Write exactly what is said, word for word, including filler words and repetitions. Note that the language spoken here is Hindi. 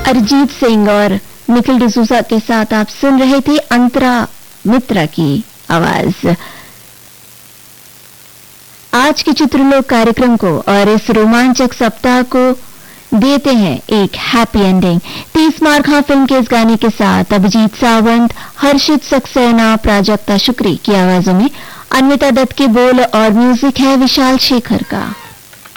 अरिजीत सिंह और निखिल डिसूजा के साथ आप सुन रहे थे अंतरा मित्रा की आवाज। आज के चित्रलोक कार्यक्रम को और इस रोमांचक सप्ताह को देते हैं एक हैप्पी एंडिंग। तीस मार खां फिल्म के इस गाने के साथ अभिजीत सावंत, हर्षित सक्सेना, प्राजक्ता शुक्री की आवाजों में, अन्विता दत्त के बोल और म्यूजिक है विशाल शेखर का।